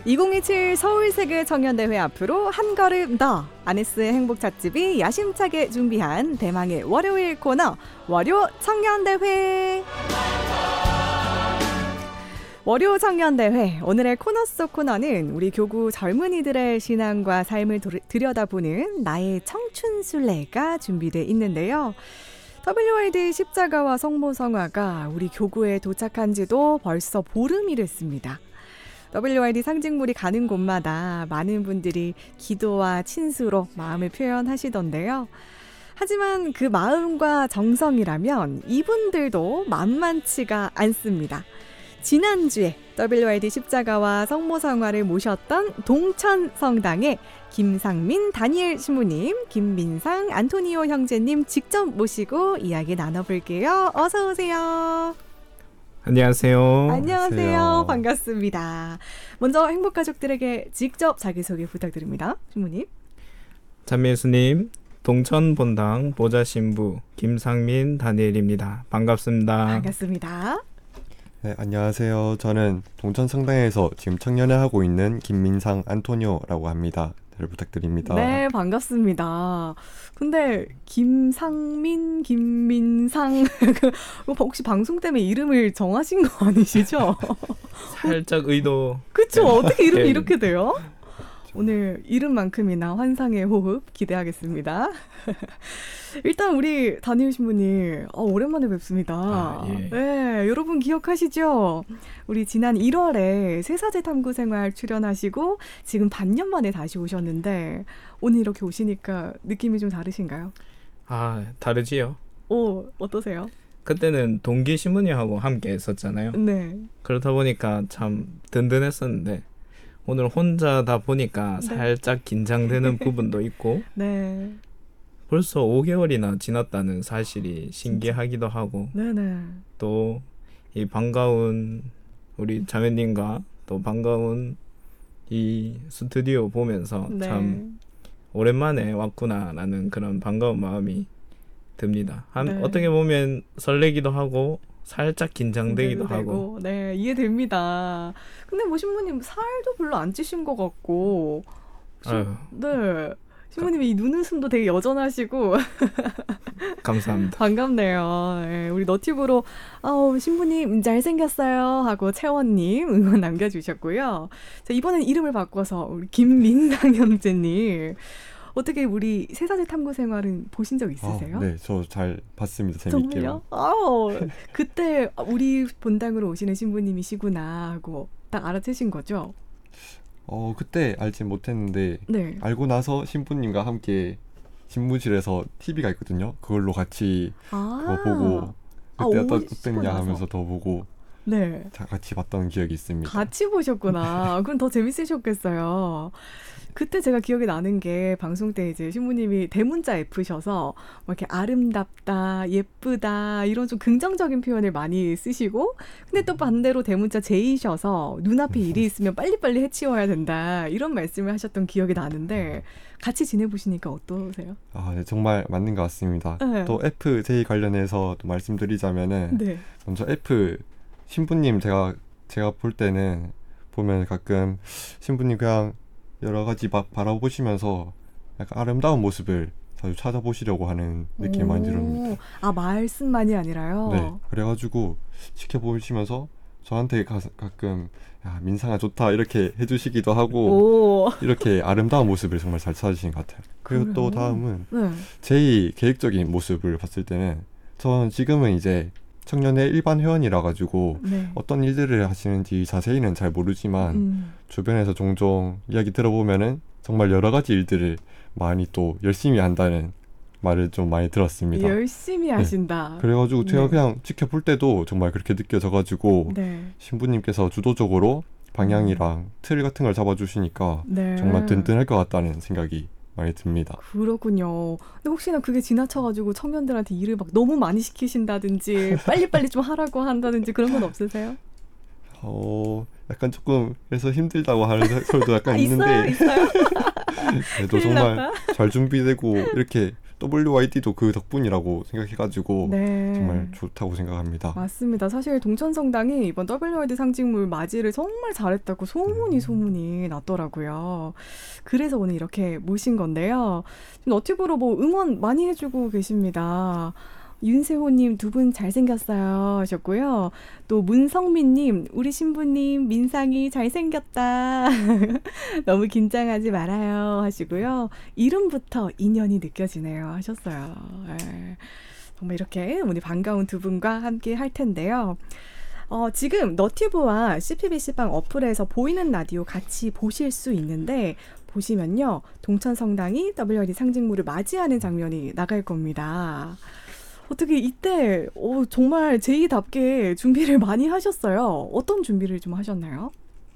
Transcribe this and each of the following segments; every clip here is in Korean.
2027 서울세계 청년대회 앞으로 한 걸음 더 아네스의 행복 찻집이 야심차게 준비한 대망의 월요일 코너 월요 청년대회. 월요 청년대회 오늘의 코너 속 코너는 우리 교구 젊은이들의 신앙과 삶을 들여다보는 나의 청춘순례가 준비되어 있는데요. WID 십자가와 성모성화가 우리 교구에 도착한 지도 벌써 보름이 됐습니다. WID 상징물이 가는 곳마다 많은 분들이 기도와 친수로 마음을 표현하시던데요. 하지만 그 마음과 정성이라면 이분들도 만만치가 않습니다. 지난주에 WID 십자가와 성모성화를 모셨던 동천성당의 김상민 다니엘 신부님, 김민상 안토니오 형제님 직접 모시고 이야기 나눠볼게요. 어서 오세요. 안녕하세요. 안녕하세요. 반갑습니다. 먼저 행복가족들에게 직접 자기소개 부탁드립니다. 신부님. 참예수님, 동천본당 보좌신부 김상민 다니엘입니다. 반갑습니다. 반갑습니다. 네, 안녕하세요. 저는 동천성당에서 지금 청년회 하고 있는 김민상 안토니오라고 합니다. 잘 부탁드립니다. 네, 반갑습니다. 근데 김상민, 김민상 혹시 방송 때문에 이름을 정하신 거 아니시죠? 살짝 의도. 그쵸? 네. 어떻게 이름이 네. 이렇게 돼요? 오늘 이름만큼이나 환상의 호흡 기대하겠습니다. 일단 우리 다니엘 신부님 오랜만에 뵙습니다. 예. 네, 여러분 기억하시죠? 우리 지난 1월에 새사제 탐구 생활 출연하시고 지금 반년 만에 다시 오셨는데 오늘 이렇게 오시니까 느낌이 좀 다르신가요? 다르지요. 어떠세요? 그때는 동기 신부님하고 함께 했었잖아요. 네. 그렇다 보니까 참 든든했었는데 오늘 혼자다 보니까 네. 살짝 긴장되는 부분도 있고 네. 벌써 5개월이나 지났다는 사실이 신기하기도 하고 네네. 또 이 반가운 우리 자매님과 또 반가운 이 스튜디오 보면서 네. 참 오랜만에 왔구나라는 그런 반가운 마음이 듭니다. 네. 어떻게 보면 설레기도 하고 살짝 긴장되기도 되고. 하고. 네, 이해됩니다. 근데 뭐 신부님 살도 별로 안 찌신 것 같고 아유. 네. 신부님이 이 눈웃음도 되게 여전하시고 감사합니다. 반갑네요. 네, 우리 너튜브로 신부님 잘생겼어요 하고 채원님 응원 남겨주셨고요. 자, 이번엔 이름을 바꿔서 우리 김민상 형제님 어떻게 우리 새사제 탐구 생활은 보신 적 있으세요? 네, 저 잘 봤습니다. 재밌게. 정말요? 그때 우리 본당으로 오시는 신부님이시구나 하고 딱 알아채신 거죠? 그때 알진 못했는데 네. 알고 나서 신부님과 함께 신부실에서 TV가 있거든요. 그걸로 같이 그거 보고 그때 어땠냐 나서. 하면서 더 보고 네. 같이 봤던 기억이 있습니다. 같이 보셨구나. 그럼 더 재밌으셨겠어요. 그때 제가 기억이 나는 게 방송 때 이제 신부님이 대문자 F셔서 뭐 이렇게 아름답다, 예쁘다 이런 좀 긍정적인 표현을 많이 쓰시고 근데 또 반대로 대문자 J셔서 눈앞에 일이 있으면 빨리빨리 해치워야 된다 이런 말씀을 하셨던 기억이 나는데 같이 지내보시니까 어떠세요? 네, 정말 맞는 것 같습니다. 네. 또 FJ 관련해서 또 말씀드리자면은 네. 먼저 F 신부님 제가 볼 때는 보면 가끔 신부님 그냥 여러 가지 바라보시면서 약간 아름다운 모습을 자주 찾아보시려고 하는 느낌이 많이 들습니다. 말씀만이 아니라요? 네, 그래가지고 지켜보시면서 저한테 가끔 야, 민상아 좋다 이렇게 해주시기도 하고 이렇게 아름다운 모습을 정말 잘 찾으시는 것 같아요. 그리고 또 다음은 네. 제 계획적인 모습을 봤을 때는 저는 지금은 이제 청년회 일반 회원이라 가지고 네. 어떤 일들을 하시는지 자세히는 잘 모르지만 주변에서 종종 이야기 들어보면은 정말 여러 가지 일들을 많이 또 열심히 한다는 말을 좀 많이 들었습니다. 열심히 하신다. 그래가지고 제가 네. 그냥 지켜볼 때도 정말 그렇게 느껴져가지고 네. 신부님께서 주도적으로 방향이랑 틀 같은 걸 잡아주시니까 네. 정말 든든할 것 같다는 생각이 많이 듭니다. 그렇군요. 근데 혹시나 그게 지나쳐가지고 청년들한테 일을 막 너무 많이 시키신다든지 빨리빨리 좀 하라고 한다든지 그런 건 없으세요? 약간 조금 그래서 힘들다고 하는 소리도 약간 있는데 있어요? 그래도 정말 잘 준비되고 이렇게 WYD도 그 덕분이라고 생각해가지고 네. 정말 좋다고 생각합니다. 맞습니다. 사실 동천성당이 이번 WRD 상징물 맞이를 정말 잘했다고 소문이 났더라고요. 그래서 오늘 이렇게 모신 건데요. 지금 너튜브로 뭐 응원 많이 해주고 계십니다. 윤세호님 두 분 잘생겼어요 하셨고요. 또 문성민님 우리 신부님 민상이 잘생겼다. 너무 긴장하지 말아요 하시고요. 이름부터 인연이 느껴지네요 하셨어요. 네. 정말 이렇게 오늘 반가운 두 분과 함께 할 텐데요. 지금 너튜브와 CPBC방 어플에서 보이는 라디오 같이 보실 수 있는데 보시면요. 동천성당이 WRD 상징물을 맞이하는 장면이 나갈 겁니다. 어떻게 이때 정말 제이답게 준비를 많이 하셨어요. 어떤 준비를 좀 하셨나요?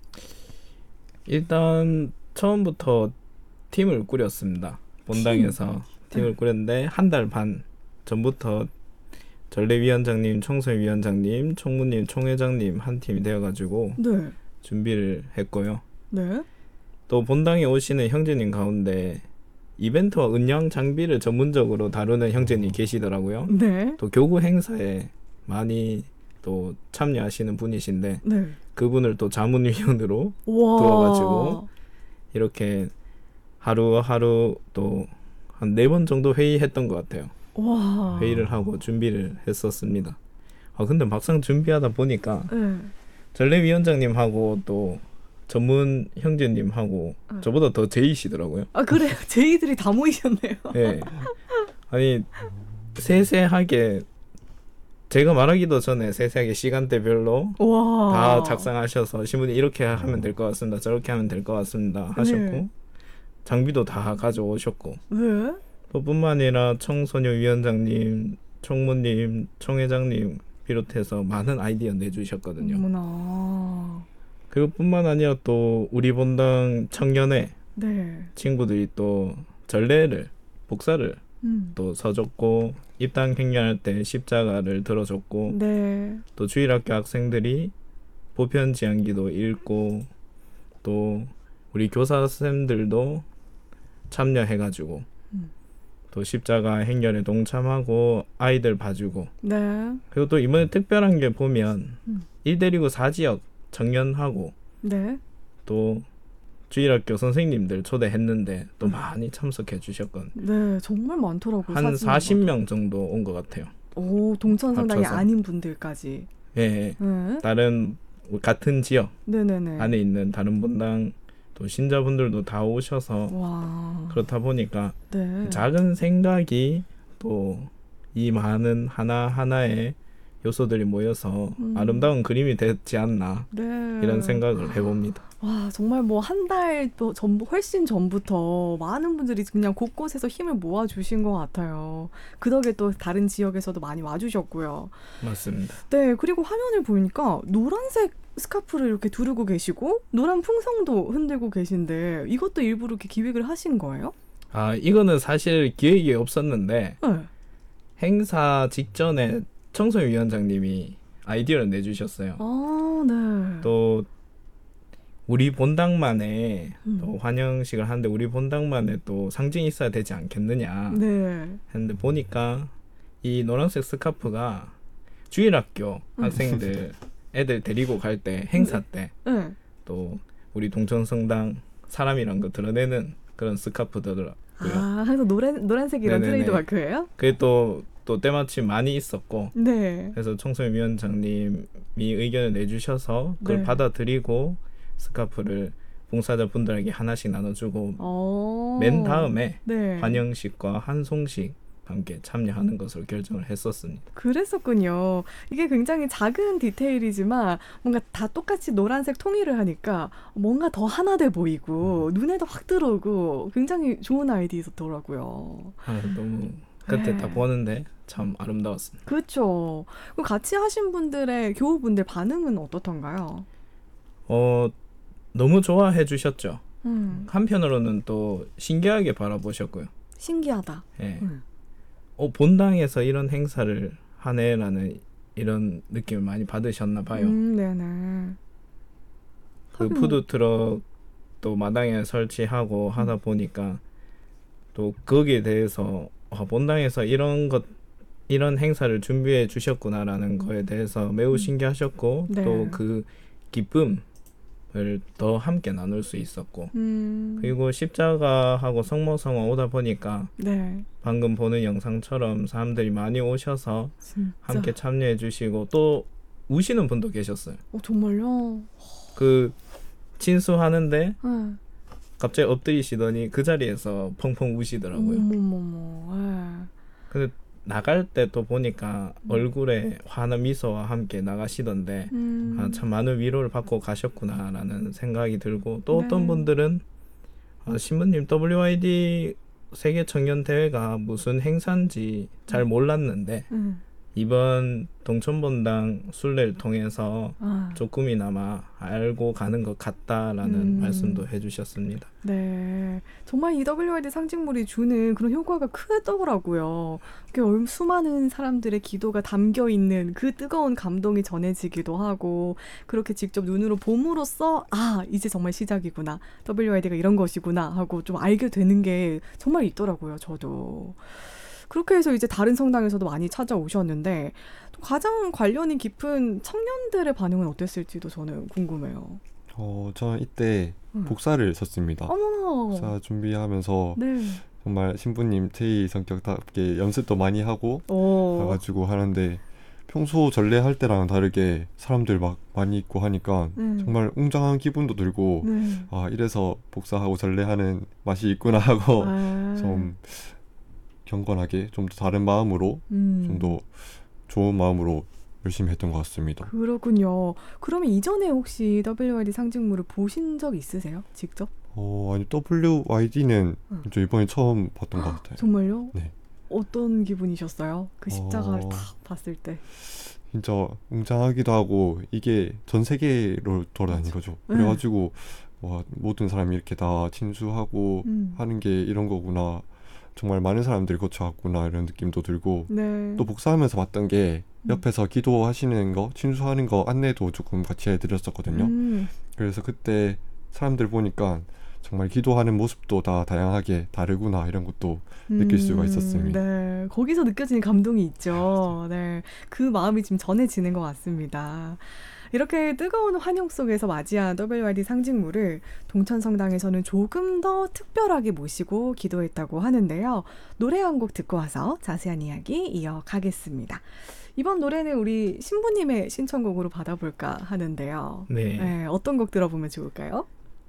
일단 처음부터 팀을 꾸렸습니다. 본당에서 팀을 꾸렸는데 한 달 반 전부터 전례위원장님, 청소위원장님, 총무님, 총회장님 한 팀이 되어가지고 네. 준비를 했고요. 네. 또 본당에 오시는 형제님 가운데 이벤트와 은영 장비를 전문적으로 다루는 형제님 계시더라고요. 네. 또 교구 행사에 많이 또 참여하시는 분이신데 네. 그분을 또 자문위원으로 와. 두어가지고 이렇게 하루하루 또 한 4번 정도 회의했던 것 같아요. 와. 회의를 하고 준비를 했었습니다. 근데 막상 준비하다 보니까 네. 전례위원장님하고 또 전문 형제님하고 저보다 더 제이시더라고요. 아 그래요? 제이들이 다 모이셨네요. 네. 아니 세세하게 제가 말하기도 전에 세세하게 시간대별로 와. 다 작성하셔서 신부님 이렇게 하면 될 것 같습니다. 저렇게 하면 될 것 같습니다. 하셨고 네. 장비도 다 가져오셨고 네. 또 뿐만 아니라 청소년 위원장님, 총무님, 총회장님 비롯해서 많은 아이디어 내주셨거든요. 어머나. 그리고 뿐만 아니라 또 우리 본당 청년회 네. 친구들이 또 전례를 복사를 또 서줬고 입당 행렬할 때 십자가를 들어줬고 네. 또 주일학교 학생들이 보편지향기도 읽고 또 우리 교사 선생님들도 참여해가지고 또 십자가 행렬에 동참하고 아이들 봐주고 네. 그리고 또 이번에 특별한 게 보면 1대리구 4지역 청년하고 네. 또 주일학교 선생님들 초대했는데 또 많이 참석해 주셨거든요. 네. 정말 많더라고요. 한 사진이 40명 정도 온 것 같아요. 오, 동천성당이 합쳐서. 아닌 분들까지. 예, 네. 다른 같은 지역 네네네. 안에 있는 다른 본당 또 신자분들도 다 오셔서 와. 그렇다 보니까 네. 작은 생각이 또 이 많은 하나하나의 요소들이 모여서 아름다운 그림이 됐지 않나 네. 이런 생각을 해봅니다. 와, 정말 뭐 한 달 전 훨씬 전부터 많은 분들이 그냥 곳곳에서 힘을 모아 주신 것 같아요. 그 덕에 또 다른 지역에서도 많이 와주셨고요. 맞습니다. 네, 그리고 화면을 보니까 노란색 스카프를 이렇게 두르고 계시고 노란 풍성도 흔들고 계신데 이것도 일부러 이렇게 기획을 하신 거예요? 이거는 사실 기획이 없었는데 네. 행사 직전에 청소위원장님이 아이디어를 내주셨어요. 아, 네. 또 우리 본당만의 또 환영식을 하는데 우리 본당만의 또 상징이 있어야 되지 않겠느냐 네. 했는데 보니까 이 노란색 스카프가 주일학교 학생들 애들 데리고 갈 때 행사 때 네. 또 우리 동천성당 사람이란 거 드러내는 그런 스카프더라고요. 아, 항상 노란색이란 네네네. 트레이드 마크예요? 그게 또 때마침 많이 있었고 네. 그래서 청소위원장님이 의견을 내주셔서 그걸 네. 받아들이고 스카프를 봉사자 분들에게 하나씩 나눠주고 맨 다음에 네. 환영식과 한송식 함께 참여하는 것으로 결정을 했었습니다. 그랬었군요. 이게 굉장히 작은 디테일이지만 뭔가 다 똑같이 노란색 통일을 하니까 뭔가 더 하나 돼 보이고 눈에도 확 들어오고 굉장히 좋은 아이디어더라고요. 너무 끝에 네. 딱 보는데 참 아름다웠습니다. 그렇죠. 그럼 같이 하신 분들의 교우분들 반응은 어떻던가요? 너무 좋아해 주셨죠. 음. 한편으로는 또 신기하게 바라보셨고요. 신기하다. 예. 본당에서 이런 행사를 하네라는 이런 느낌을 많이 받으셨나 봐요. 네네. 그 푸드트럭도 마당에 설치하고 하다 보니까 또 거기에 대해서 본당에서 이런 행사를 준비해 주셨구나라는 거에 대해서 매우 신기하셨고 네. 또 그 기쁨을 더 함께 나눌 수 있었고 그리고 십자가하고 성모성화 오다 보니까 네. 방금 보는 영상처럼 사람들이 많이 오셔서 진짜. 함께 참여해 주시고 또 우시는 분도 계셨어요. 정말요? 그 친수하는데 네. 갑자기 엎드리시더니 그 자리에서 펑펑 우시더라고요. 어머머머. 근데 나갈 때 또 보니까 얼굴에 환한 미소와 함께 나가시던데 참 많은 위로를 받고 가셨구나라는 생각이 들고 또 어떤 네. 분들은 신부님 WYD 세계 청년 대회가 무슨 행사인지 잘 몰랐는데 이번 동천본당 순례를 통해서 조금이나마 알고 가는 것 같다라는 말씀도 해주셨습니다. 네, 정말 이 WYD 상징물이 주는 그런 효과가 크더라고요. 수많은 사람들의 기도가 담겨 있는 그 뜨거운 감동이 전해지기도 하고 그렇게 직접 눈으로 봄으로써 이제 정말 시작이구나. WYD가 이런 것이구나 하고 좀 알게 되는 게 정말 있더라고요. 저도. 그렇게 해서 이제 다른 성당에서도 많이 찾아오셨는데 가장 관련이 깊은 청년들의 반응은 어땠을지도 저는 궁금해요. 저는 이때 복사를 썼습니다. 어머나. 복사 준비하면서 네. 정말 신부님 제이 성격답게 연습도 많이 하고 가가지고 하는데 평소 전례할 때랑 다르게 사람들 막 많이 있고 하니까 정말 웅장한 기분도 들고 이래서 복사하고 전례하는 맛이 있구나 하고 좀 경건하게 좀 더 다른 마음으로 좀 더 좋은 마음으로 열심히 했던 것 같습니다. 그렇군요. 그러면 이전에 혹시 WYD 상징물을 보신 적 있으세요? 직접? 아니 WYD는 저 이번에 처음 봤던 것 같아요. 정말요? 네. 어떤 기분이셨어요? 그 십자가를 딱 봤을 때. 진짜 웅장하기도 하고 이게 전 세계로 돌아다닌 거죠. 그래가지고 모든 사람이 이렇게 다 친수하고 하는 게 이런 거구나. 정말 많은 사람들이 거쳐왔구나 이런 느낌도 들고 또 복사하면서 봤던 게 옆에서 기도하시는 거, 친수하는 거 안내도 조금 같이 해드렸었거든요. 그래서 그때 사람들 보니까 정말 기도하는 모습도 다 다양하게 다르구나 이런 것도 느낄 수가 있었습니다. 네, 거기서 느껴지는 감동이 있죠. 네, 그 마음이 지금 전해지는 것 같습니다. 이렇게 뜨거운 환영 속에서 맞이한 WYD 상징물을 동천성당에서는 조금 더 특별하게 모시고 기도했다고 하는데요. 노래 한 곡 듣고 와서 자세한 이야기 이어가겠습니다. 이번 노래는 우리 신부님의 신청곡으로 받아볼까 하는데요. 네. 어떤 곡 들어보면 좋을까요?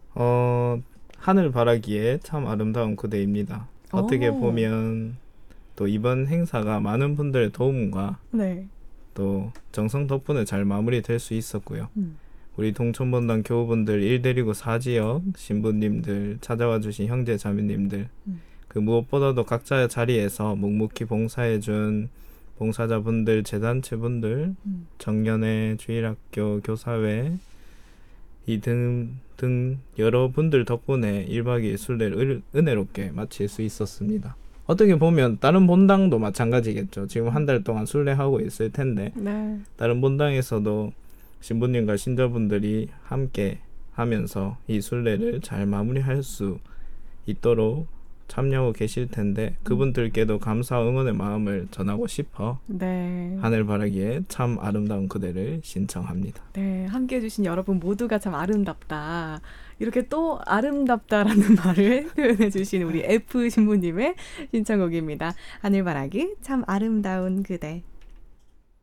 하늘바라기에 참 아름다운 그대입니다. 어떻게 보면 또 이번 행사가 많은 분들의 도움과 또 정성 덕분에 잘 마무리될 수 있었고요. 우리 동천본당 교우분들 1대리구 4지역 신부님들 찾아와 주신 형제 자매님들 그 무엇보다도 각자의 자리에서 묵묵히 봉사해준 봉사자분들, 재단체분들, 정년회, 주일학교, 교사회 이 등 여러분들 덕분에 1박 2일 순례를 은혜롭게 마칠 수 있었습니다. 어떻게 보면 다른 본당도 마찬가지겠죠. 지금 한 달 동안 순례하고 있을 텐데 다른 본당에서도 신부님과 신자분들이 함께 하면서 이 순례를 잘 마무리할 수 있도록 참여하고 계실 텐데 그분들께도 감사와 응원의 마음을 전하고 싶어 하늘바라기에 참 아름다운 그대를 신청합니다. 네, 함께 해주신 여러분 모두가 참 아름답다. 이렇게 또 아름답다라는 말을 표현해 주신 우리 F 신부님의 신청곡입니다. 하늘바라기 참 아름다운 그대.